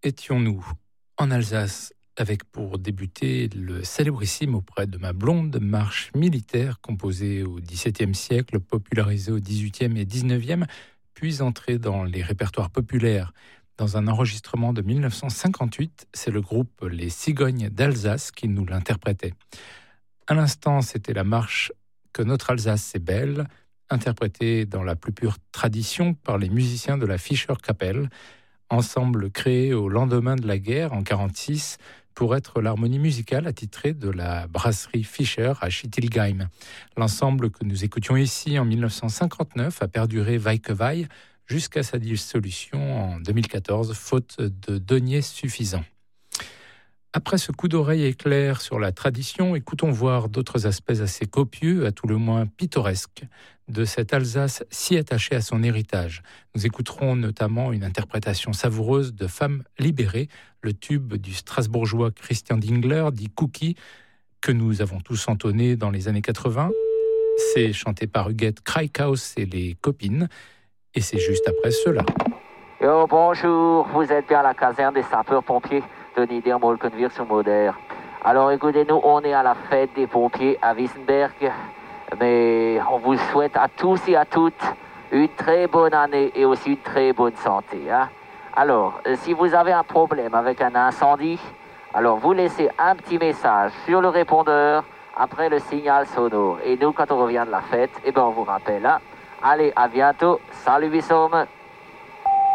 étions-nous en Alsace avec pour débuter le célébrissime auprès de ma blonde marche militaire composée au XVIIe siècle, popularisée au XVIIIe et XIXe, puis entrée dans les répertoires populaires. Dans un enregistrement de 1958, c'est le groupe Les Cigognes d'Alsace qui nous l'interprétait. À l'instant, c'était la marche Que notre Alsace est belle, interprétée dans la plus pure tradition par les musiciens de la Fischer-Kapelle, ensemble créé au lendemain de la guerre en 1946 pour être l'harmonie musicale attitrée de la brasserie Fischer à Schittilgheim. L'ensemble que nous écoutions ici en 1959 a perduré vaille que vaille jusqu'à sa dissolution en 2014, faute de deniers suffisants. Après ce coup d'oreille éclair sur la tradition, écoutons voir d'autres aspects assez copieux, à tout le moins pittoresques, de cette Alsace si attachée à son héritage. Nous écouterons notamment une interprétation savoureuse de Femmes libérées, le tube du Strasbourgeois Christian Dingler, dit Cookie, que nous avons tous entonné dans les années 80. C'est chanté par Huguette Kraikhaus et les copines, et c'est juste après cela. Yo, bonjour, vous êtes bien à la caserne des sapeurs-pompiers de Niedermolkenwirth-sur-Moder. Alors écoutez-nous, on est à la fête des pompiers à Wissenberg, mais on vous souhaite à tous et à toutes une très bonne année et aussi une très bonne santé. Hein. Alors, si vous avez un problème avec un incendie, alors vous laissez un petit message sur le répondeur après le signal sonore. Et nous, quand on revient de la fête, on vous rappelle. Hein. Allez, à bientôt. Salut, Bissom.